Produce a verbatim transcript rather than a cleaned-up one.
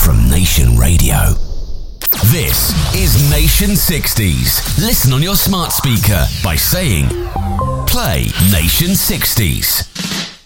from Nation Radio. This is Nation sixties. Listen on your smart speaker by saying, play Nation sixties.